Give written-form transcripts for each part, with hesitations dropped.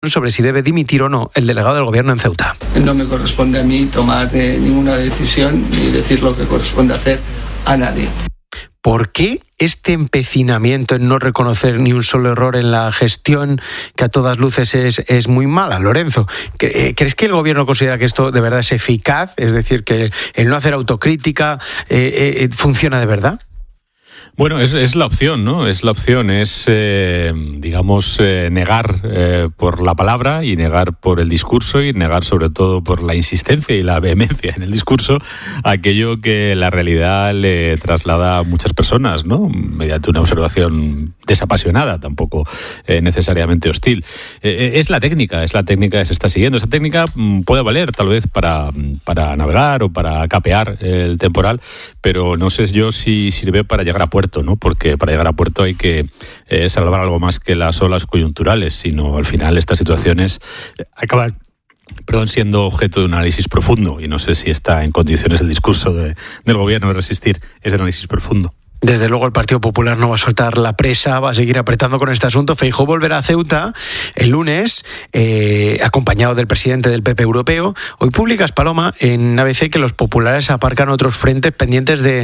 sobre si debe dimitir o no el delegado del gobierno en Ceuta. No me corresponde a mí tomar ninguna decisión ni decir lo que corresponde hacer a nadie. ¿Por qué este empecinamiento en no reconocer ni un solo error en la gestión, que a todas luces es muy mala, Lorenzo? ¿Crees que el gobierno considera que esto de verdad es eficaz? Es decir, que el no hacer autocrítica funciona de verdad. Bueno, es la opción, ¿no? Es la opción, negar por la palabra y negar por el discurso y negar sobre todo por la insistencia y la vehemencia en el discurso aquello que la realidad le traslada a muchas personas, ¿no? Mediante una observación desapasionada, tampoco necesariamente hostil. Es la técnica que se está siguiendo. Esa técnica puede valer tal vez para navegar o para capear el temporal, pero no sé yo si sirve para llegar a puerto, ¿no? Porque para llegar a puerto hay que salvar algo más que las olas coyunturales, sino al final estas situaciones acaban siendo objeto de un análisis profundo, y no sé si está en condiciones el discurso del gobierno de resistir ese análisis profundo. Desde luego el Partido Popular no va a soltar la presa, va a seguir apretando con este asunto. Feijóo volverá a Ceuta el lunes, acompañado del presidente del PP europeo. Hoy publicas, Paloma, en ABC que los populares aparcan otros frentes pendientes de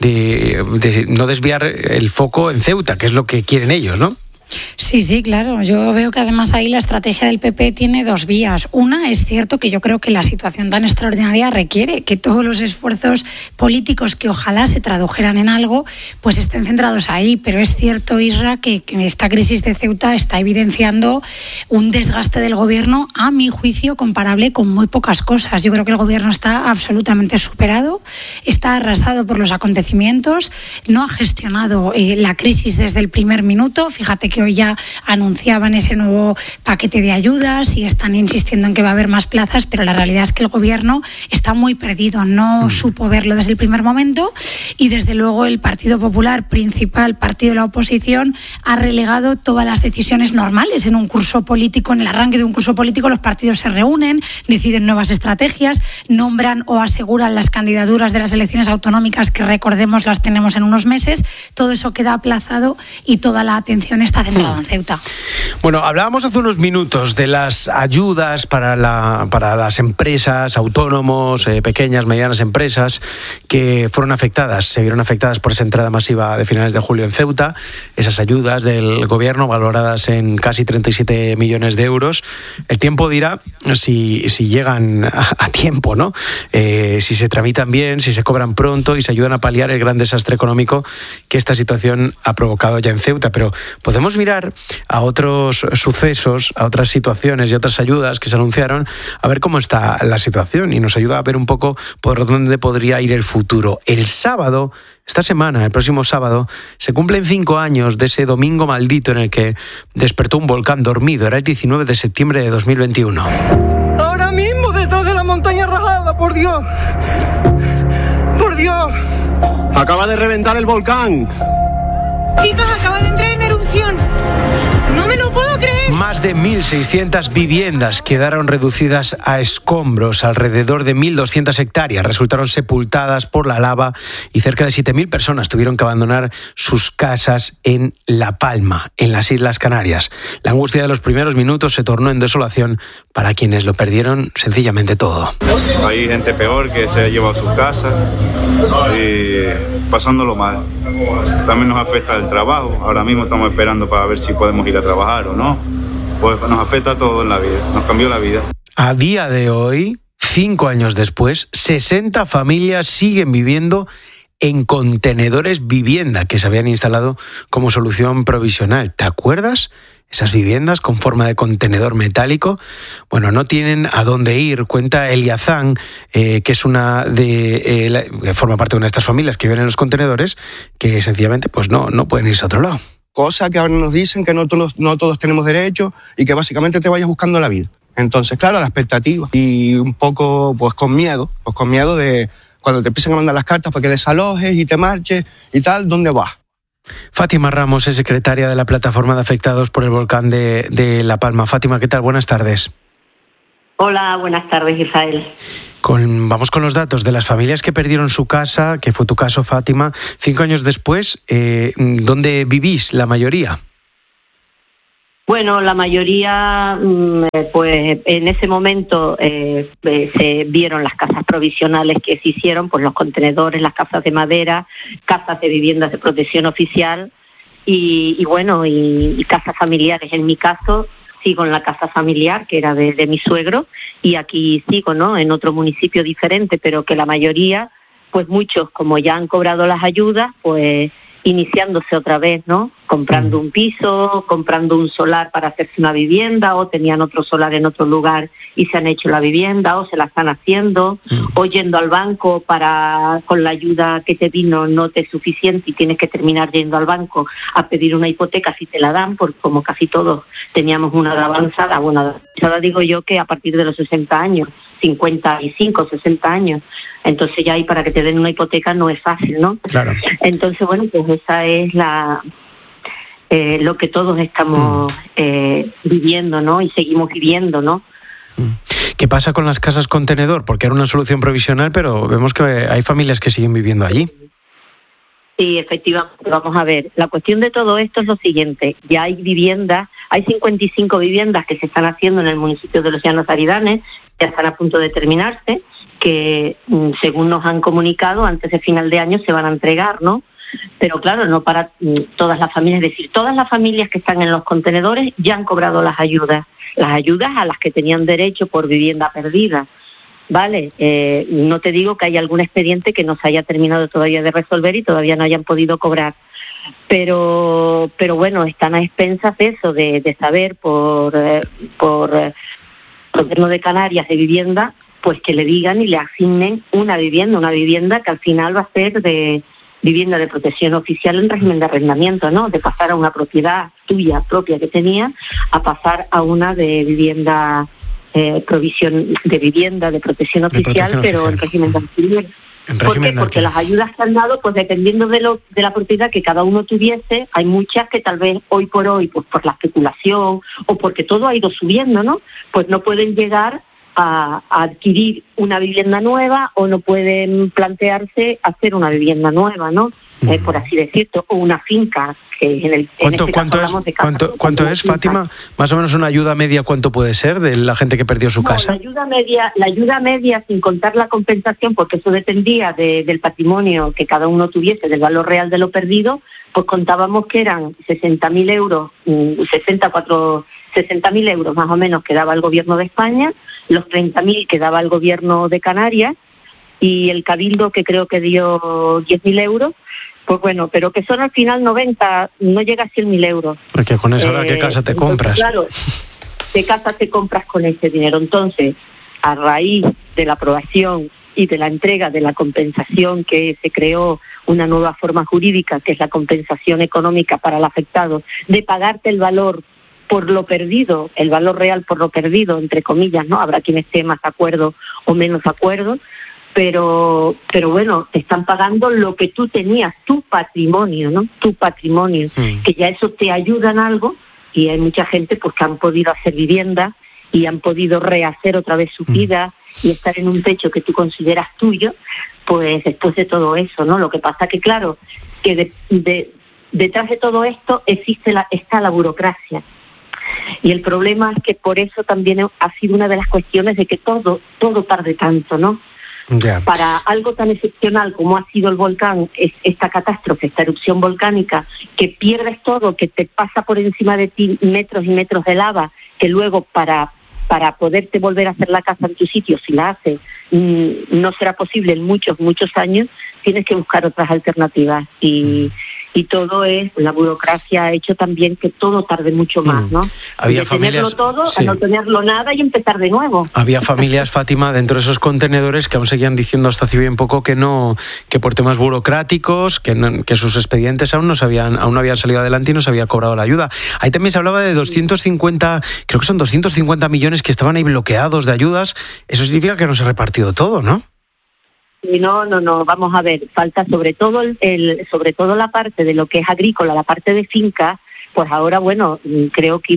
no desviar el foco en Ceuta, que es lo que quieren ellos, ¿no? Sí, claro. Yo veo que además ahí la estrategia del PP tiene dos vías. Una, es cierto que yo creo que la situación tan extraordinaria requiere que todos los esfuerzos políticos que ojalá se tradujeran en algo, pues estén centrados ahí. Pero es cierto, Isra, que esta crisis de Ceuta está evidenciando un desgaste del gobierno, a mi juicio, comparable con muy pocas cosas. Yo creo que el gobierno está absolutamente superado, está arrasado por los acontecimientos, no ha gestionado la crisis desde el primer minuto. Fíjate que hoy ya anunciaban ese nuevo paquete de ayudas y están insistiendo en que va a haber más plazas, pero la realidad es que el gobierno está muy perdido, no supo verlo desde el primer momento, y desde luego el Partido Popular, principal partido de la oposición, ha relegado todas las decisiones normales en un curso político. En el arranque de un curso político los partidos se reúnen, deciden nuevas estrategias, nombran o aseguran las candidaturas de las elecciones autonómicas, que recordemos las tenemos en unos meses. Todo eso queda aplazado y toda la atención está centrada en Ceuta. Bueno, hablábamos hace unos minutos de las ayudas para las empresas, autónomos, pequeñas, medianas empresas que se vieron afectadas por esa entrada masiva de finales de julio en Ceuta. Esas ayudas del gobierno valoradas en casi 37 millones de euros. El tiempo dirá si llegan a tiempo, ¿no? Si se tramitan bien, si se cobran pronto y se ayudan a paliar el gran desastre económico que esta situación ha provocado ya en Ceuta. Pero podemos mirar a otros sucesos, a otras situaciones y otras ayudas que se anunciaron, a ver cómo está la situación, y nos ayuda a ver un poco por dónde podría ir el futuro. El sábado, esta semana, el próximo sábado, se cumplen 5 años de ese domingo maldito en el que despertó un volcán dormido. Era el 19 de septiembre de 2021. Ahora mismo detrás de la montaña rajada, por Dios. Por Dios. Acaba de reventar el volcán. Chicos, acaba de entrar en erupción. No me lo puedo creer. Más de 1.600 viviendas quedaron reducidas a escombros. Alrededor de 1.200 hectáreas resultaron sepultadas por la lava y cerca de 7.000 personas tuvieron que abandonar sus casas en La Palma, en las Islas Canarias. La angustia de los primeros minutos se tornó en desolación para quienes lo perdieron sencillamente todo. Hay gente peor que se ha llevado sus casas y pasándolo mal. También nos afecta el trabajo. Ahora mismo estamos esperando para ver si podemos ir a trabajar o no. Pues nos afecta todo en la vida, nos cambió la vida. A día de hoy, 5 años después, 60 familias siguen viviendo en contenedores vivienda que se habían instalado como solución provisional. ¿Te acuerdas? Esas viviendas con forma de contenedor metálico, bueno, no tienen a dónde ir. Cuenta Eliazán, que es que forma parte de una de estas familias que viven en los contenedores, que sencillamente pues no pueden irse a otro lado. Cosa que ahora nos dicen que no todos tenemos derecho y que básicamente te vayas buscando la vida. Entonces, claro, la expectativa y un poco pues con miedo de cuando te empiezan a mandar las cartas para que desalojes y te marches y tal, ¿dónde vas? Fátima Ramos es secretaria de la plataforma de afectados por el volcán de La Palma. Fátima, ¿qué tal? Buenas tardes. Hola, buenas tardes, Israel. Vamos con los datos de las familias que perdieron su casa, que fue tu caso, Fátima. 5 años después, ¿dónde vivís la mayoría? Bueno, la mayoría, pues en ese momento se vieron las casas provisionales que se hicieron, pues los contenedores, las casas de madera, casas de viviendas de protección oficial y casas familiares. En mi caso, sigo en la casa familiar, que era de mi suegro, y aquí sigo, ¿no?, en otro municipio diferente, pero que la mayoría, pues muchos, como ya han cobrado las ayudas, pues iniciándose otra vez, ¿no?, comprando un piso, comprando un solar para hacerse una vivienda, o tenían otro solar en otro lugar y se han hecho la vivienda, o se la están haciendo, o yendo al banco con la ayuda que te vino no te es suficiente y tienes que terminar yendo al banco a pedir una hipoteca si te la dan, porque como casi todos teníamos una edad avanzada, digo yo que a partir de los 60 años, 55, 60 años, entonces ya ahí para que te den una hipoteca no es fácil, ¿no? Claro. Entonces, bueno, pues esa es lo que todos estamos viviendo, ¿no? Y seguimos viviendo, ¿no? ¿Qué pasa con las casas contenedor? Porque era una solución provisional, pero vemos que hay familias que siguen viviendo allí. Sí, efectivamente. Vamos a ver, la cuestión de todo esto es lo siguiente. Ya hay viviendas, hay 55 viviendas que se están haciendo en el municipio de Los Llanos Aridanes, ya están a punto de terminarse, que según nos han comunicado, antes de final de año se van a entregar, ¿no? Pero claro, no para todas las familias, es decir, todas las familias que están en los contenedores ya han cobrado las ayudas a las que tenían derecho por vivienda perdida, ¿vale? No te digo que hay algún expediente que no se haya terminado todavía de resolver y todavía no hayan podido cobrar, pero bueno, están a expensas de eso, de saber por el gobierno de Canarias de vivienda, pues que le digan y le asignen una vivienda que al final va a ser de vivienda de protección oficial en régimen de arrendamiento, ¿no? De pasar a una propiedad tuya propia que tenía a pasar a una de vivienda de vivienda de protección oficial, pero en régimen de alquiler. ¿Por qué? Porque las ayudas que han dado, pues dependiendo de la propiedad que cada uno tuviese, hay muchas que tal vez hoy, pues por la especulación o porque todo ha ido subiendo, ¿no? Pues no pueden llegar a adquirir una vivienda nueva o no pueden plantearse hacer una vivienda nueva, ¿no? Por así decirlo, o una finca. Que ¿Cuánto es, Fátima? Más o menos una ayuda media, ¿cuánto puede ser de la gente que perdió su casa? La ayuda media, sin contar la compensación, porque eso dependía del patrimonio que cada uno tuviese, del valor real de lo perdido, pues contábamos que eran 60.000 euros, 60.000 euros más o menos que daba el gobierno de España, los 30.000 que daba el gobierno de Canarias y el Cabildo que creo que dio 10.000 euros. Pues bueno, pero que son al final 90, no llega a 100.000 euros. Porque con eso ahora, ¿qué casa te compras? Claro, ¿qué casa te compras con ese dinero? Entonces, a raíz de la aprobación y de la entrega de la compensación, que se creó una nueva forma jurídica, que es la compensación económica para el afectado, de pagarte el valor por lo perdido, el valor real por lo perdido, entre comillas, ¿no? Habrá quien esté más de acuerdo o menos de acuerdo, pero bueno, te están pagando lo que tú tenías, tu patrimonio, ¿no? Tu patrimonio, que ya eso te ayuda en algo, y hay mucha gente pues que han podido hacer vivienda y han podido rehacer otra vez su vida y estar en un techo que tú consideras tuyo, pues después de todo eso, ¿no? Lo que pasa que, claro, que detrás de todo esto está la burocracia. Y el problema es que por eso también ha sido una de las cuestiones de que todo tarde tanto, ¿no? Yeah. Para algo tan excepcional como ha sido el volcán, esta catástrofe, esta erupción volcánica, que pierdes todo, que te pasa por encima de ti metros y metros de lava, que luego para poderte volver a hacer la casa en tu sitio, si la haces, no será posible en muchos años, tienes que buscar otras alternativas. Y todo la burocracia ha hecho también que todo tarde mucho más, ¿no? Había de familias, tenerlo todo, sí, a no tenerlo nada y empezar de nuevo. Había familias, Fátima, dentro de esos contenedores que aún seguían diciendo hasta hace bien poco que por temas burocráticos, que sus expedientes aún no habían salido adelante y no se había cobrado la ayuda. Ahí también se hablaba de 250, creo que son 250 millones que estaban ahí bloqueados de ayudas. Eso significa que no se ha repartido todo, ¿no? No, vamos a ver, falta sobre todo la parte de lo que es agrícola, la parte de finca, pues ahora, bueno, creo que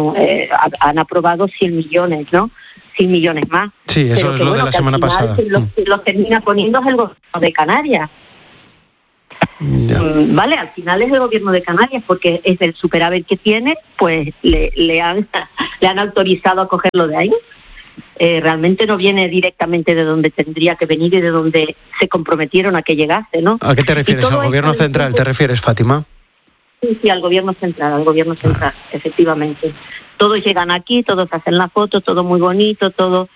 han aprobado 100 millones, ¿no? 100 millones más. Sí, eso es lo de la semana pasada. Lo termina poniendo es el gobierno de Canarias. Vale, al final es el gobierno de Canarias, porque es el superávit que tiene, pues le han autorizado a cogerlo de ahí. Realmente no viene directamente de donde tendría que venir y de donde se comprometieron a que llegase, ¿no? ¿A qué te refieres? ¿Al gobierno central te refieres, Fátima? Sí, al gobierno central, efectivamente. Todos llegan aquí, todos hacen la foto, todo muy bonito, todo...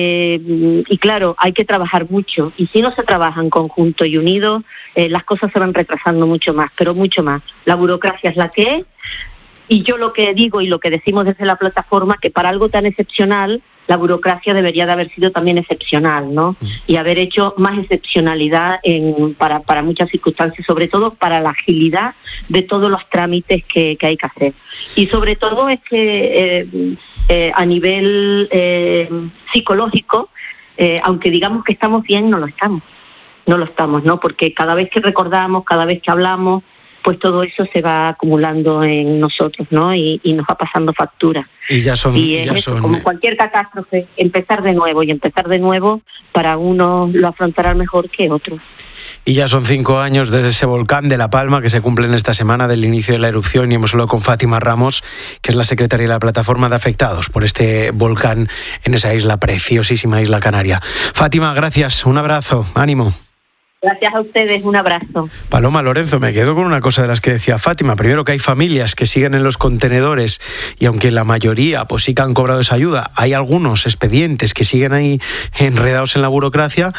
y claro, hay que trabajar mucho. Y si no se trabaja en conjunto y unido, las cosas se van retrasando mucho más, pero mucho más. La burocracia es la que es. Y yo lo que digo y lo que decimos desde la plataforma, que para algo tan excepcional, la burocracia debería de haber sido también excepcional, ¿no? Y haber hecho más excepcionalidad para muchas circunstancias, sobre todo para la agilidad de todos los trámites que hay que hacer. Y sobre todo es que a nivel psicológico, aunque digamos que estamos bien, no lo estamos, ¿no? Porque cada vez que recordamos, cada vez que hablamos, pues todo eso se va acumulando en nosotros, ¿no? Y nos va pasando factura. Y ya son... como cualquier catástrofe, empezar de nuevo, para uno lo afrontará mejor que otro. Y ya son 5 años desde ese volcán de La Palma que se cumplen esta semana del inicio de la erupción, y hemos hablado con Fátima Ramos, que es la secretaria de la plataforma de afectados por este volcán en esa isla, preciosísima isla canaria. Fátima, gracias, un abrazo, ánimo. Gracias a ustedes, un abrazo. Paloma, Lorenzo, me quedo con una cosa de las que decía Fátima. Primero, que hay familias que siguen en los contenedores y aunque la mayoría pues sí que han cobrado esa ayuda, hay algunos expedientes que siguen ahí enredados en la burocracia.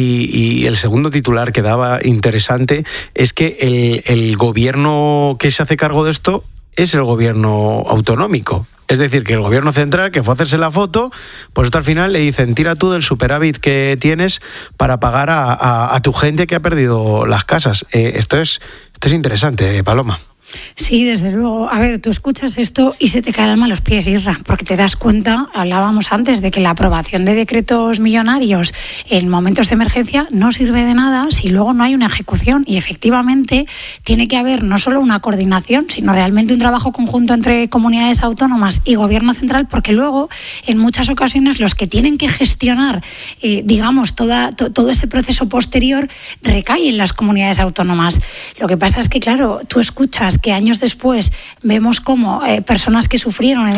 Y el segundo titular que daba interesante es que el gobierno que se hace cargo de esto es el gobierno autonómico. Es decir, que el gobierno central, que fue a hacerse la foto, pues esto al final le dicen, tira tú del superávit que tienes para pagar a tu gente que ha perdido las casas. Esto es interesante, Paloma. Sí, desde luego. A ver, tú escuchas esto y se te cae el alma a los pies, Isra, porque te das cuenta, hablábamos antes, de que la aprobación de decretos millonarios en momentos de emergencia no sirve de nada si luego no hay una ejecución. Y efectivamente tiene que haber no solo una coordinación, sino realmente un trabajo conjunto entre comunidades autónomas y gobierno central, porque luego, en muchas ocasiones, los que tienen que gestionar, digamos, todo ese proceso posterior recae en las comunidades autónomas. Lo que pasa es que, claro, tú escuchas que años después vemos cómo personas que sufrieron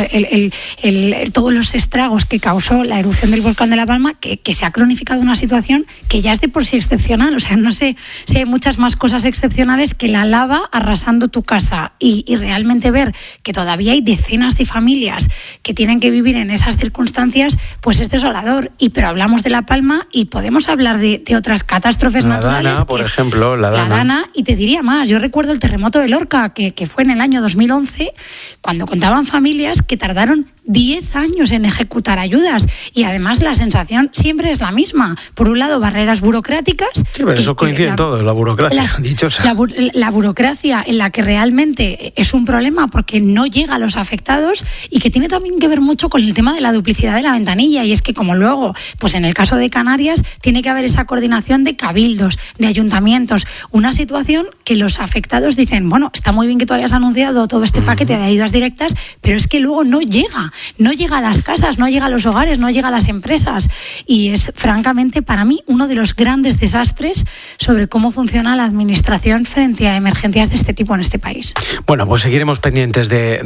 todos los estragos que causó la erupción del volcán de La Palma, que se ha cronificado una situación que ya es de por sí excepcional. O sea, no sé si hay muchas más cosas excepcionales que la lava arrasando tu casa, y realmente ver que todavía hay decenas de familias que tienen que vivir en esas circunstancias, pues es desolador. Pero hablamos de La Palma y podemos hablar de otras catástrofes naturales. Dana, por ejemplo, la Dana. Y te diría más, yo recuerdo el terremoto de Lorca, que fue en el año 2011, cuando contaban familias que tardaron 10 años en ejecutar ayudas, y además la sensación siempre es la misma. Por un lado, barreras burocráticas. Sí, pero eso coincide en todo, la burocracia dichosa. La burocracia en la que realmente es un problema porque no llega a los afectados, y que tiene también que ver mucho con el tema de la duplicidad de la ventanilla. Y es que, como luego, pues en el caso de Canarias, tiene que haber esa coordinación de cabildos, de ayuntamientos, una situación que los afectados dicen, bueno, está muy bien que tú hayas anunciado todo este paquete de ayudas directas, pero es que luego no llega a las casas, no llega a los hogares, no llega a las empresas. Y es, francamente, para mí, uno de los grandes desastres sobre cómo funciona la administración frente a emergencias de este tipo en este país. Bueno, pues seguiremos pendientes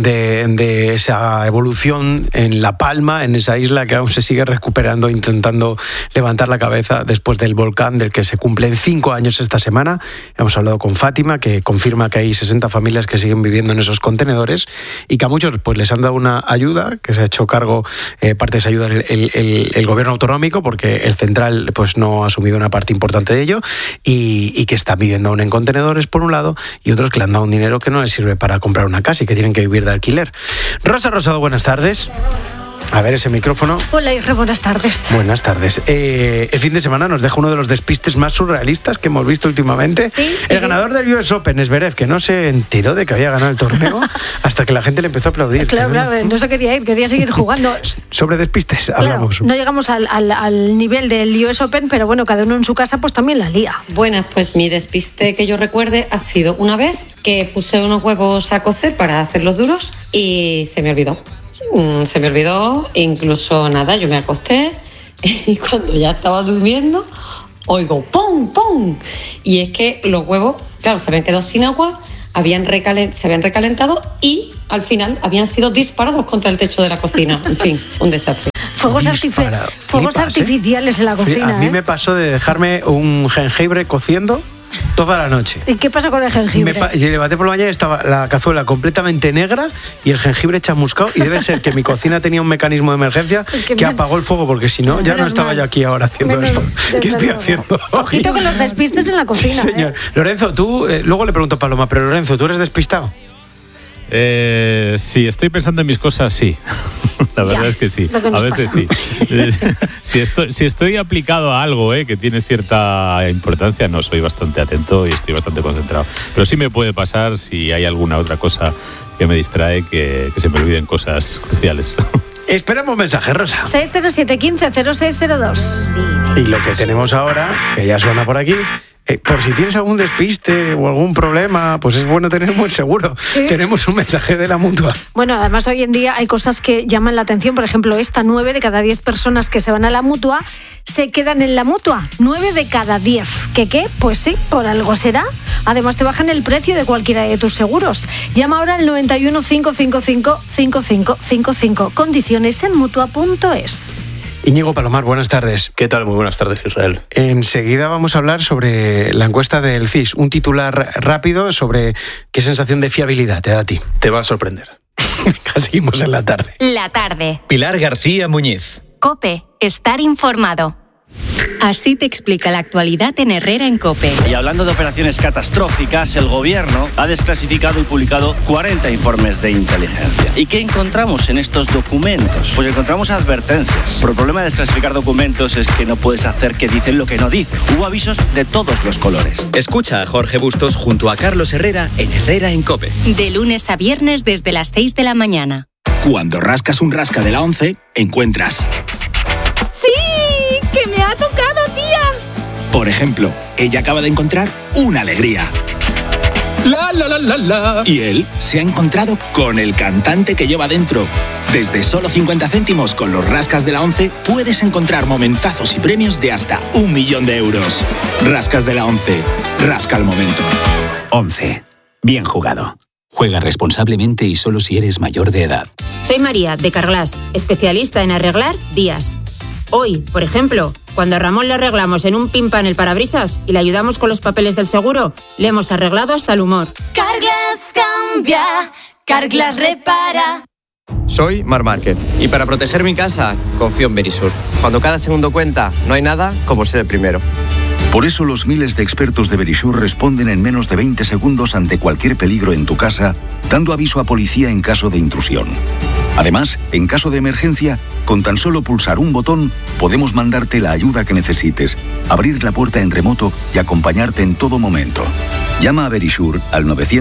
de esa evolución en La Palma, en esa isla que aún se sigue recuperando, intentando levantar la cabeza después del volcán, del que se cumplen 5 años esta semana. Hemos hablado con Fátima, que confirma que hay 60 familias que siguen viviendo en esos contenedores, y que a muchos pues les han dado una ayuda, que se ha hecho cargo parte de esa ayuda el gobierno autonómico, porque el central pues no ha asumido una parte importante de ello, y que están viviendo aún en contenedores por un lado, y otros que le han dado un dinero que no les sirve para comprar una casa y que tienen que vivir de alquiler. Rosa Rosado, buenas tardes. A ver ese micrófono. Hola, Isra, buenas tardes. Buenas tardes. El fin de semana nos deja uno de los despistes más surrealistas que hemos visto últimamente. ¿Sí? El ganador del US Open, Zverev, que no se enteró de que había ganado el torneo hasta que la gente le empezó a aplaudir. Claro, no se quería ir, quería seguir jugando. Sobre despistes hablamos. No llegamos al nivel del US Open, pero bueno, cada uno en su casa pues también la lía. Buenas, pues mi despiste que yo recuerde ha sido una vez que puse unos huevos a cocer para hacerlos duros y se me olvidó. Incluso nada, yo me acosté y cuando ya estaba durmiendo oigo ¡pum, pum! Y es que los huevos Claro, se habían quedado sin agua, se habían recalentado y al final habían sido disparados contra el techo de la cocina. En fin, un desastre. Fuegos artificiales en la cocina. A mí me pasó de dejarme un jengibre cociendo toda la noche. ¿Y qué pasa con el jengibre? Yo levanté por la mañana y estaba la cazuela completamente negra y el jengibre chamuscado, y debe ser que mi cocina tenía un mecanismo de emergencia que apagó el fuego, porque si no, ya no estaba yo aquí ahora haciendo esto. ¿Qué estoy haciendo? Ojito con los despistes en la cocina. Sí, señor. Lorenzo, tú, luego le pregunto a Paloma, pero Lorenzo, ¿tú eres despistado? Sí, estoy pensando en mis cosas, sí. La verdad es que sí, a veces sí. Si estoy aplicado a algo que tiene cierta importancia, no, soy bastante atento y estoy bastante concentrado. Pero sí me puede pasar si hay alguna otra cosa que me distrae, que se me olviden cosas cruciales. Esperamos mensaje, Rosa. 607-15-0602. Y lo que tenemos ahora, que ya suena por aquí, por si tienes algún despiste o algún problema, pues es bueno tener un buen seguro. ¿Sí? Tenemos un mensaje de la Mutua. Bueno, además hoy en día hay cosas que llaman la atención. Por ejemplo, 9 de cada 10 personas que se van a la Mutua se quedan en la Mutua. 9 de cada 10. ¿Qué? Pues sí, por algo será. Además te bajan el precio de cualquiera de tus seguros. Llama ahora al 91 555 5555. Condiciones en Mutua.es. Íñigo Palomar, buenas tardes. ¿Qué tal? Muy buenas tardes, Israel. Enseguida vamos a hablar sobre la encuesta del CIS. Un titular rápido sobre qué sensación de fiabilidad te da a ti. Te va a sorprender. Seguimos en la tarde. La tarde. Pilar García Muñiz. COPE. Estar informado. Así te explica la actualidad en Herrera en COPE. Y hablando de operaciones catastróficas, el gobierno ha desclasificado y publicado 40 informes de inteligencia. ¿Y qué encontramos en estos documentos? Pues encontramos advertencias. Pero el problema de desclasificar documentos es que no puedes hacer que dicen lo que no dicen. Hubo avisos de todos los colores. Escucha a Jorge Bustos junto a Carlos Herrera en Herrera en COPE. De lunes a viernes desde las 6 de la mañana. Cuando rascas un rasca de la 11, encuentras... ¡Que me ha tocado, tía! Por ejemplo, ella acaba de encontrar una alegría. ¡La, la, la, la, la! Y él se ha encontrado con el cantante que lleva dentro. Desde solo 50 céntimos con los rascas de la 11 puedes encontrar momentazos y premios de hasta 1 millón de euros. Rascas de la 11. Rasca el momento. 11. Bien jugado. Juega responsablemente y solo si eres mayor de edad. Soy María, de Carglass, especialista en arreglar días. Hoy, por ejemplo, cuando a Ramón le arreglamos en un pimpan el parabrisas y le ayudamos con los papeles del seguro, le hemos arreglado hasta el humor. Carglass cambia, Carglass repara. Soy Mar Márquez y para proteger mi casa confío en Verisur. Cuando cada segundo cuenta, no hay nada como ser el primero. Por eso los miles de expertos de Verisur responden en menos de 20 segundos ante cualquier peligro en tu casa, dando aviso a policía en caso de intrusión. Además, en caso de emergencia, con tan solo pulsar un botón, podemos mandarte la ayuda que necesites, abrir la puerta en remoto y acompañarte en todo momento. Llama a Verisur al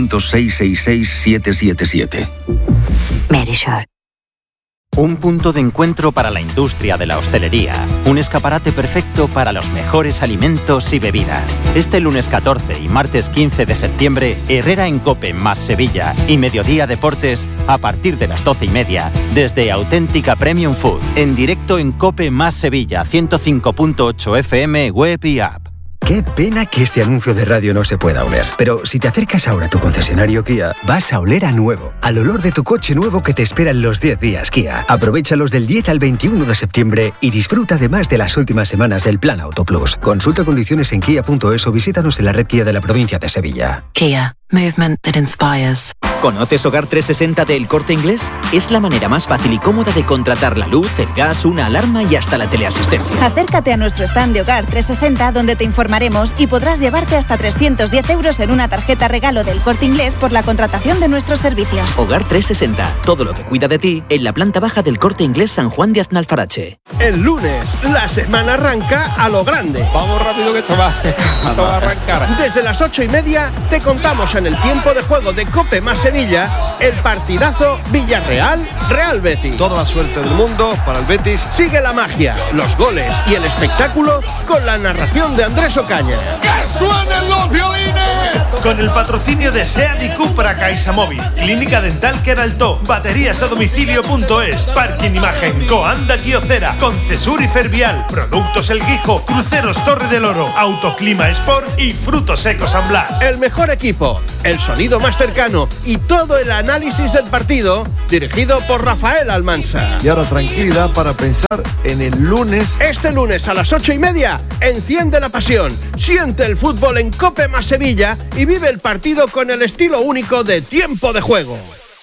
900-666-777. Verisur. Un punto de encuentro para la industria de la hostelería. Un escaparate perfecto para los mejores alimentos y bebidas. Este lunes 14 y martes 15 de septiembre, Herrera en COPE más Sevilla y Mediodía Deportes a partir de las 12:30 desde Auténtica Premium Food. En directo en COPE más Sevilla, 105.8 FM, web y app. Qué pena que este anuncio de radio no se pueda oler. Pero si te acercas ahora a tu concesionario Kia, vas a oler a nuevo. Al olor de tu coche nuevo que te espera en los 10 días Kia. Aprovéchalos del 10 al 21 de septiembre y disfruta además de las últimas semanas del Plan Auto Plus. Consulta condiciones en kia.es o visítanos en la red Kia de la provincia de Sevilla. Kia. Movement that inspires. ¿Conoces Hogar 360 de El Corte Inglés? Es la manera más fácil y cómoda de contratar la luz, el gas, una alarma y hasta la teleasistencia. Acércate a nuestro stand de Hogar 360 donde te informaremos y podrás llevarte hasta 310 euros en una tarjeta regalo del Corte Inglés por la contratación de nuestros servicios. Hogar 360, todo lo que cuida de ti en la planta baja del Corte Inglés San Juan de Aznalfarache. El lunes, la semana arranca a lo grande. Vamos rápido que esto va a arrancar. Desde las 8:30 te contamos en el tiempo de juego de COPE más Sevilla el partidazo Villarreal-Real Betis. Toda la suerte del mundo para el Betis. Sigue la magia, los goles y el espectáculo con la narración de Andrés Ocaña. suenen los violines! Con el patrocinio de SEAT y Cupra CaixaMóvil, Clínica Dental Queraltó, Baterías a Domicilio.es, Parking Imagen, Coanda Quiocera, Concesur y Fervial, Productos El Guijo, Cruceros Torre del Oro, Autoclima Sport y Frutos Secos San Blas. El mejor equipo, el sonido más cercano y todo el análisis del partido, dirigido por Rafael Almansa. Y ahora tranquilidad para pensar en el lunes. Este lunes a las 8:30, enciende la pasión, siente el fútbol en COPE más Sevilla y vive el partido con el estilo único de Tiempo de Juego.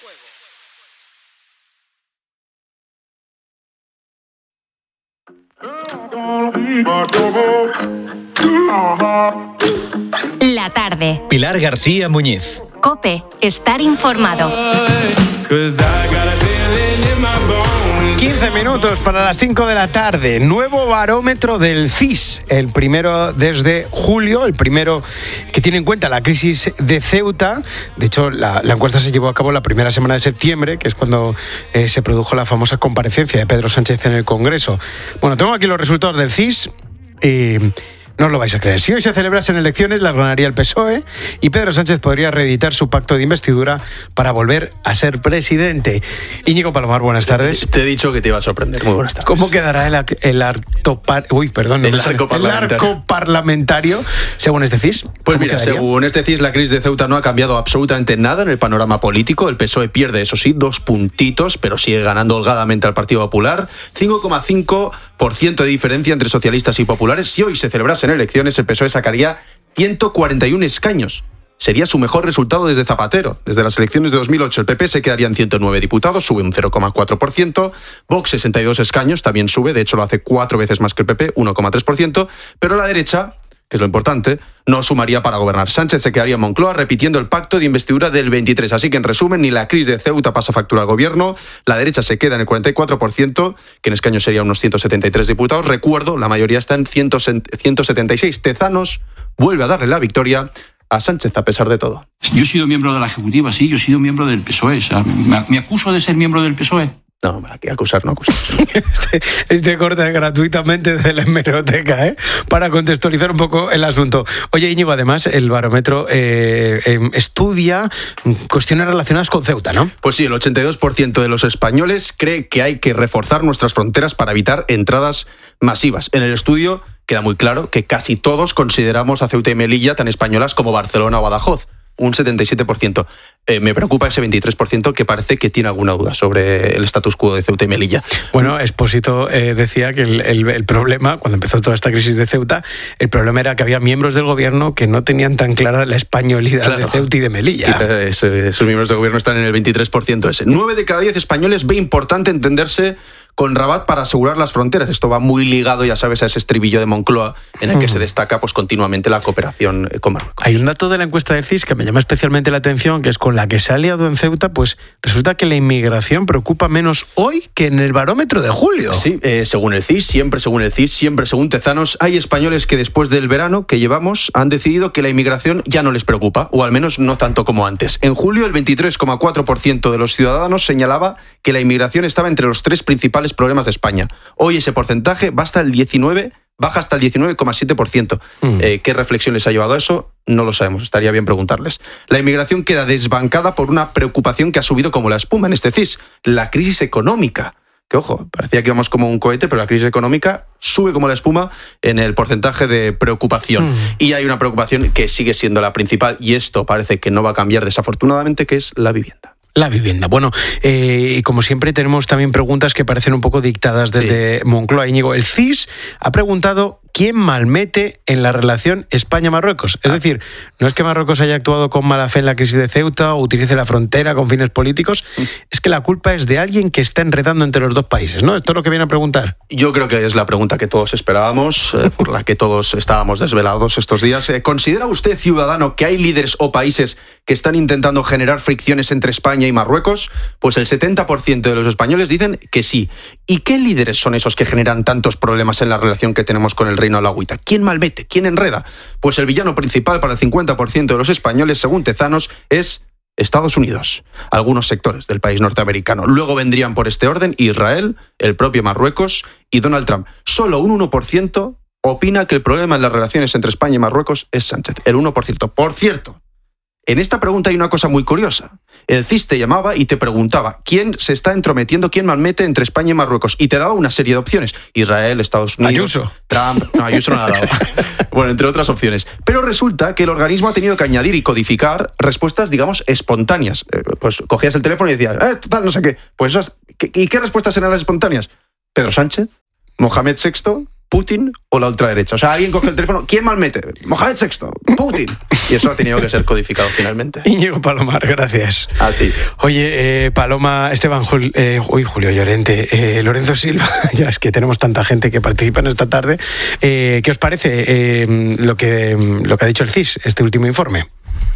La tarde. Pilar García Muñiz. COPE. Estar informado. 15 minutos para las 5 de la tarde. Nuevo barómetro del CIS. El primero desde julio, el primero que tiene en cuenta la crisis de Ceuta. De hecho, la encuesta se llevó a cabo la primera semana de septiembre, que es cuando se produjo la famosa comparecencia de Pedro Sánchez en el Congreso. Bueno, tengo aquí los resultados del CIS. No os lo vais a creer. Si hoy se celebrasen elecciones, las ganaría el PSOE y Pedro Sánchez podría reeditar su pacto de investidura para volver a ser presidente. Íñigo Palomar, buenas tardes. Te he dicho que te iba a sorprender. Muy buenas tardes. ¿Cómo quedará el arco parlamentario según este CIS? Pues mira, según este CIS, la crisis de Ceuta no ha cambiado absolutamente nada en el panorama político. El PSOE pierde, eso sí, 2 puntitos, pero sigue ganando holgadamente al Partido Popular. 5,5% de diferencia entre socialistas y populares. Si hoy se celebrase en elecciones, el PSOE sacaría 141 escaños. Sería su mejor resultado desde Zapatero. Desde las elecciones de 2008, el PP se quedaría en 109 diputados, sube un 0,4%. Vox, 62 escaños, también sube, de hecho lo hace 4 veces más que el PP, 1,3%. Pero la derecha, que es lo importante, no sumaría para gobernar. Sánchez se quedaría en Moncloa repitiendo el pacto de investidura del 23. Así que, en resumen, ni la crisis de Ceuta pasa factura al gobierno, la derecha se queda en el 44%, que en escaños serían unos 173 diputados. Recuerdo, la mayoría está en 176. Tezanos vuelve a darle la victoria a Sánchez a pesar de todo. Yo he sido miembro de la Ejecutiva, sí, yo he sido miembro del PSOE. O sea, ¿me acuso de ser miembro del PSOE? No, aquí acusar, no acusar. Este corte gratuitamente de la hemeroteca, para contextualizar un poco el asunto. Oye, Íñigo, además, el barómetro estudia cuestiones relacionadas con Ceuta, ¿no? Pues sí, el 82% de los españoles cree que hay que reforzar nuestras fronteras para evitar entradas masivas. En el estudio queda muy claro que casi todos consideramos a Ceuta y Melilla tan españolas como Barcelona o Badajoz. Un 77%. Me preocupa ese 23% que parece que tiene alguna duda sobre el status quo de Ceuta y Melilla. Bueno, Expósito decía que el problema, cuando empezó toda esta crisis de Ceuta, el problema era que había miembros del gobierno que no tenían tan clara la españolidad de Ceuta y de Melilla. Esos miembros del gobierno están en el 23% ese. 9 de cada 10 españoles ve importante entenderse con Rabat para asegurar las fronteras. Esto va muy ligado, ya sabes, a ese estribillo de Moncloa en el que se destaca pues continuamente la cooperación con Marruecos. Hay un dato de la encuesta del CIS que me llama especialmente la atención, que es con la que se ha liado en Ceuta, pues resulta que la inmigración preocupa menos hoy que en el barómetro de julio. Sí, según el CIS, siempre según Tezanos, hay españoles que después del verano que llevamos han decidido que la inmigración ya no les preocupa, o al menos no tanto como antes. En julio, el 23,4% de los ciudadanos señalaba que la inmigración estaba entre los 3 principales problemas de España. Hoy ese porcentaje baja hasta el 19,7%. ¿Qué reflexión les ha llevado a eso? No lo sabemos, estaría bien preguntarles. La inmigración queda desbancada por una preocupación que ha subido como la espuma en este CIS, la crisis económica. Que ojo, parecía que íbamos como un cohete, pero la crisis económica sube como la espuma en el porcentaje de preocupación. Y hay una preocupación que sigue siendo la principal, y esto parece que no va a cambiar desafortunadamente, que es la vivienda. La vivienda. Bueno, y como siempre tenemos también preguntas que parecen un poco dictadas desde Moncloa. Íñigo, el CIS ha preguntado quién malmete en la relación España-Marruecos. Es decir, no es que Marruecos haya actuado con mala fe en la crisis de Ceuta o utilice la frontera con fines políticos, es que la culpa es de alguien que está enredando entre los dos países, ¿no? ¿Esto es lo que viene a preguntar? Yo creo que es la pregunta que todos esperábamos, por la que todos estábamos desvelados estos días. ¿Considera usted, ciudadano, que hay líderes o países que están intentando generar fricciones entre España y Marruecos? Pues el 70% de los españoles dicen que sí. ¿Y qué líderes son esos que generan tantos problemas en la relación que tenemos con el Reino Alauita? ¿Quién malmete? ¿Quién enreda? Pues el villano principal para el 50% de los españoles, según Tezanos, es Estados Unidos, algunos sectores del país norteamericano. Luego vendrían por este orden Israel, el propio Marruecos y Donald Trump. Solo un 1% opina que el problema en las relaciones entre España y Marruecos es Sánchez, el 1%. Por cierto, en esta pregunta hay una cosa muy curiosa. El CIS te llamaba y te preguntaba quién se está entrometiendo, quién malmete entre España y Marruecos. Y te daba una serie de opciones. Israel, Estados Unidos, Ayuso. Trump... No, Ayuso no la ha dado. Bueno, entre otras opciones. Pero resulta que el organismo ha tenido que añadir y codificar respuestas, digamos, espontáneas. Pues cogías el teléfono y decías, tal, no sé qué. Pues esas... ¿Y qué respuestas eran las espontáneas? Pedro Sánchez, Mohamed VI... Putin o la ultraderecha. O sea, alguien coge el teléfono, ¿quién malmete? Mohamed VI, Putin. Y eso ha tenido que ser codificado finalmente. Íñigo Palomar, gracias. A ti. Oye, Paloma, Julio Llorente, Lorenzo Silva, ya es que tenemos tanta gente que participa en esta tarde. ¿Qué os parece lo que ha dicho el CIS, este último informe?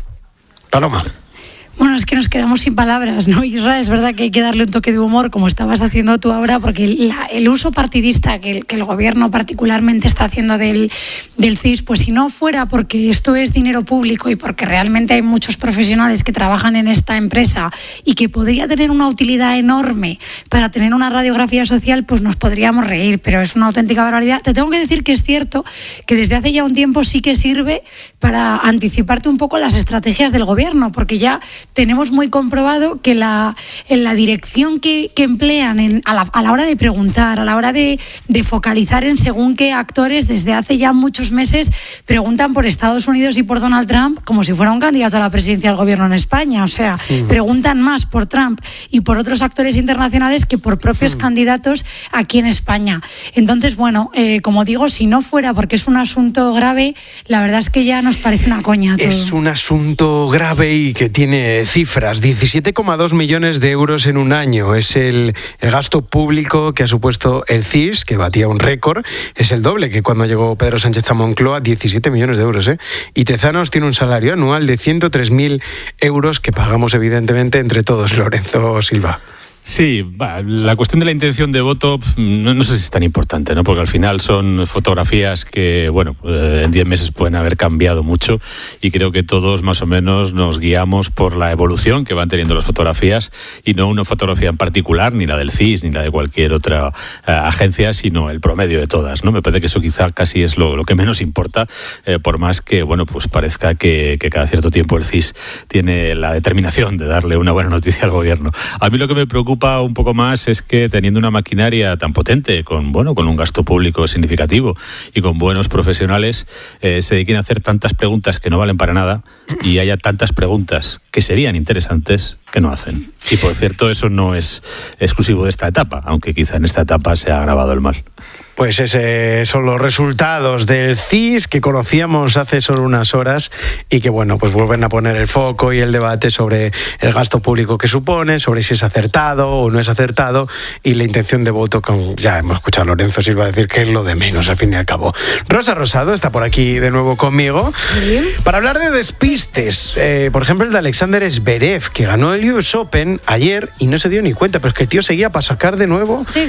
Paloma. Bueno, es que nos quedamos sin palabras, ¿no, Isra? Es verdad que hay que darle un toque de humor, como estabas haciendo tú ahora, porque el uso partidista que el gobierno particularmente está haciendo del CIS, pues si no fuera porque esto es dinero público y porque realmente hay muchos profesionales que trabajan en esta empresa y que podría tener una utilidad enorme para tener una radiografía social, pues nos podríamos reír, pero es una auténtica barbaridad. Te tengo que decir que es cierto que desde hace ya un tiempo sí que sirve para anticiparte un poco las estrategias del gobierno, porque ya tenemos muy comprobado que en la dirección que emplean a la hora de preguntar, a la hora de focalizar en según qué actores, desde hace ya muchos meses preguntan por Estados Unidos y por Donald Trump como si fuera un candidato a la presidencia del gobierno en España. O sea, preguntan más por Trump y por otros actores internacionales que por propios candidatos aquí en España. Entonces, bueno, como digo, si no fuera porque es un asunto grave, la verdad es que ya nos parece una coña todo. Es un asunto grave y que tiene cifras, 17,2 millones de euros en un año. Es el gasto público que ha supuesto el CIS, que batía un récord. Es el doble que cuando llegó Pedro Sánchez a Moncloa, 17 millones de euros. Y Tezanos tiene un salario anual de 103.000 euros que pagamos evidentemente entre todos, Lorenzo Silva. Sí, la cuestión de la intención de voto no sé si es tan importante, ¿no? Porque al final son fotografías que, bueno, en 10 meses pueden haber cambiado mucho y creo que todos más o menos nos guiamos por la evolución que van teniendo las fotografías y no una fotografía en particular, ni la del CIS, ni la de cualquier otra agencia, sino el promedio de todas, ¿no? Me parece que eso quizá casi es lo que menos importa, por más que, bueno, pues parezca que cada cierto tiempo el CIS tiene la determinación de darle una buena noticia al gobierno. A mí lo que me preocupa un poco más es que teniendo una maquinaria tan potente, con un gasto público significativo y con buenos profesionales, se dediquen a hacer tantas preguntas que no valen para nada y haya tantas preguntas que serían interesantes que no hacen. Y por cierto, eso no es exclusivo de esta etapa, aunque quizá en esta etapa se ha agravado el mal. Pues esos son los resultados del CIS que conocíamos hace solo unas horas y que, bueno, pues vuelven a poner el foco y el debate sobre el gasto público que supone, sobre si es acertado o no es acertado y la intención de voto, como ya hemos escuchado a Lorenzo Silva decir que es lo de menos al fin y al cabo. Rosa Rosado está por aquí de nuevo conmigo para hablar de despistes. Por ejemplo, el de Alexander Zverev, que ganó el US Open ayer y no se dio ni cuenta, pero es que el tío seguía para sacar de nuevo. Sí.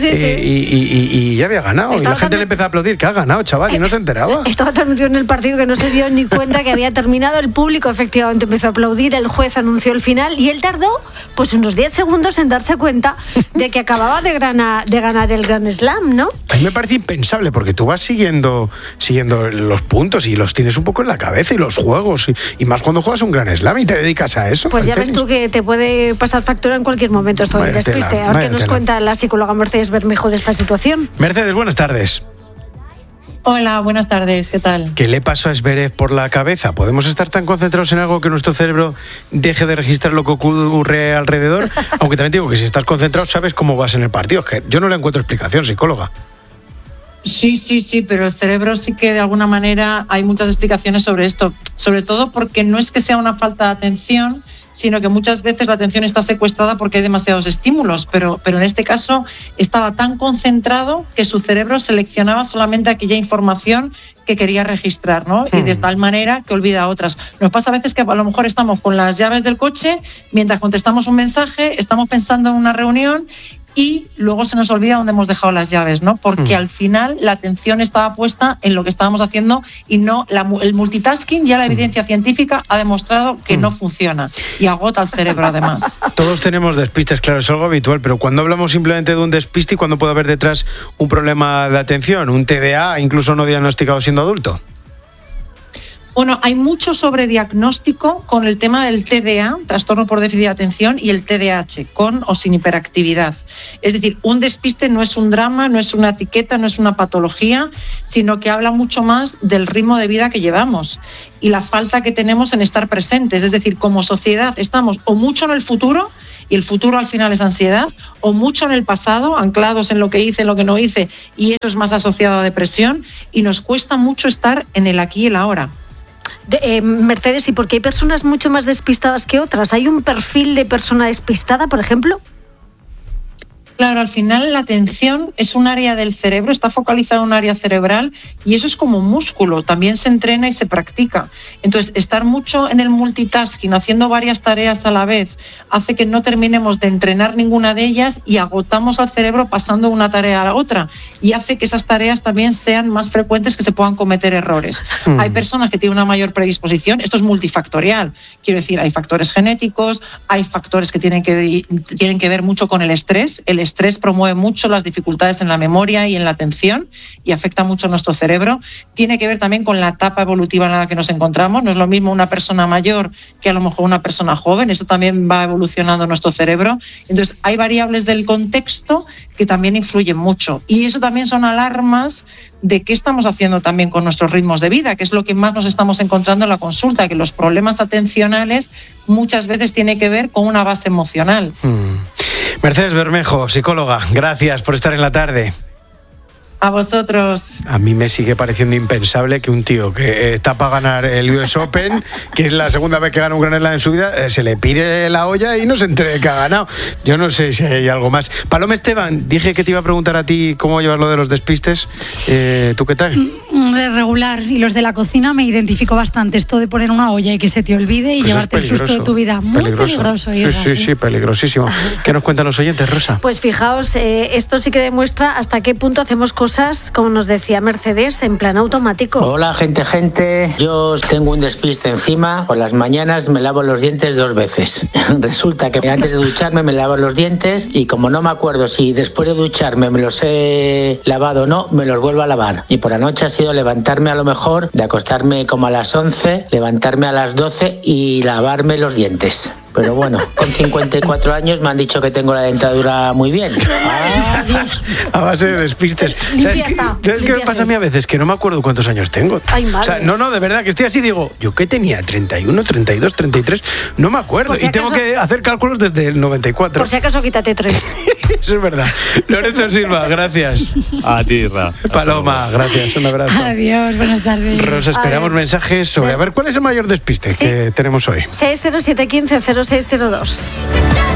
Y ya había ganado. Y la gente le empezó a aplaudir, que ha ganado, chaval, y no se enteraba. Estaba tan metido en el partido que no se dio ni cuenta que había terminado. El público efectivamente empezó a aplaudir, el juez anunció el final y él tardó pues unos 10 segundos en darse cuenta de que acababa de ganar el Grand Slam, ¿no? A mí me parece impensable, porque tú vas siguiendo los puntos y los tienes un poco en la cabeza y los juegos, y más cuando juegas un Grand Slam y te dedicas a eso. Pues ya ves tú que te puede pasar factura en cualquier momento esto del despiste. A ver qué nos cuenta la psicóloga Mercedes Bermejo de esta situación. Mercedes, buenas tardes. Hola, buenas tardes, ¿qué tal? ¿Qué le pasó a Zverev por la cabeza? ¿Podemos estar tan concentrados en algo que nuestro cerebro deje de registrar lo que ocurre alrededor? Aunque también digo que si estás concentrado sabes cómo vas en el partido. Es que yo no le encuentro explicación, psicóloga. Sí, pero el cerebro sí que de alguna manera hay muchas explicaciones sobre esto, sobre todo porque no es que sea una falta de atención, sino que muchas veces la atención está secuestrada porque hay demasiados estímulos, pero en este caso estaba tan concentrado que su cerebro seleccionaba solamente aquella información que quería registrar, ¿no? Y de tal manera que olvida otras. Nos pasa a veces que a lo mejor estamos con las llaves del coche, mientras contestamos un mensaje, estamos pensando en una reunión y luego se nos olvida dónde hemos dejado las llaves, ¿no? Porque al final la atención estaba puesta en lo que estábamos haciendo y no el multitasking. Ya la evidencia científica ha demostrado que no funciona y agota el cerebro además. Todos tenemos despistes, claro, es algo habitual, pero cuando hablamos simplemente de un despiste, ¿y cuándo puede haber detrás un problema de atención, un TDA, incluso no diagnosticado siendo adulto? Bueno, hay mucho sobrediagnóstico con el tema del TDA, trastorno por déficit de atención, y el TDAH, con o sin hiperactividad. Es decir, un despiste no es un drama, no es una etiqueta, no es una patología, sino que habla mucho más del ritmo de vida que llevamos y la falta que tenemos en estar presentes. Es decir, como sociedad estamos o mucho en el futuro, y el futuro al final es ansiedad, o mucho en el pasado, anclados en lo que hice, en lo que no hice, y eso es más asociado a depresión, y nos cuesta mucho estar en el aquí y el ahora. Mercedes, ¿y por qué hay personas mucho más despistadas que otras? ¿Hay un perfil de persona despistada, por ejemplo? Claro, al final la atención es un área del cerebro, está focalizada en un área cerebral y eso es como un músculo, también se entrena y se practica. Entonces, estar mucho en el multitasking, haciendo varias tareas a la vez, hace que no terminemos de entrenar ninguna de ellas y agotamos al cerebro pasando de una tarea a la otra y hace que esas tareas también sean más frecuentes, que se puedan cometer errores. Hay personas que tienen una mayor predisposición, esto es multifactorial, quiero decir, hay factores genéticos, hay factores que tienen que ver mucho con el estrés. El estrés promueve mucho las dificultades en la memoria y en la atención y afecta mucho a nuestro cerebro. Tiene que ver también con la etapa evolutiva en la que nos encontramos. No es lo mismo una persona mayor que a lo mejor una persona joven. Eso también va evolucionando nuestro cerebro. Entonces, hay variables del contexto que también influyen mucho. Y eso también son alarmas de qué estamos haciendo también con nuestros ritmos de vida, que es lo que más nos estamos encontrando en la consulta, que los problemas atencionales muchas veces tienen que ver con una base emocional. Mercedes Bermejo, psicóloga, gracias por estar en la tarde. A vosotros. A mí me sigue pareciendo impensable que un tío que está para ganar el US Open, que es la segunda vez que gana un Grand Slam en su vida, se le pire la olla y no se entere que ha ganado. Yo no sé si hay algo más. Paloma Esteban, dije que te iba a preguntar a ti cómo llevas lo de los despistes. ¿Tú qué tal? Regular. Y los de la cocina me identifico bastante. Esto de poner una olla y que se te olvide y pues llevarte el susto de tu vida. Muy peligroso. Sí, peligrosísimo. ¿Qué nos cuentan los oyentes, Rosa? Pues fijaos, esto sí que demuestra hasta qué punto hacemos cosas, como nos decía Mercedes, en plan automático. Hola, gente. Yo tengo un despiste encima. Por las mañanas me lavo los dientes 2 veces. Resulta que antes de ducharme me lavo los dientes y como no me acuerdo si después de ducharme me los he lavado o no, me los vuelvo a lavar. Y por la noche ha sido levantarme a lo mejor, de acostarme como a las 11, levantarme a las 12 y lavarme los dientes. Pero bueno, con 54 años me han dicho que tengo la dentadura muy bien. Adiós. A base de despistes. ¿Sabes qué me pasa a mí a veces? Que no me acuerdo cuántos años tengo. Ay, madre. O sea, no, de verdad, que estoy así, digo, ¿yo qué tenía? ¿31, 32, 33? No me acuerdo. Si y tengo que hacer cálculos desde el 94. Por si acaso, quítate 3. Eso es verdad. Lorenzo Silva, gracias. A ti, Ra. Paloma, gracias. Un abrazo. Adiós, buenas tardes. Rosa, esperamos mensajes sobre, a ver, ¿cuál es el mayor despiste que tenemos hoy? 60715 0602.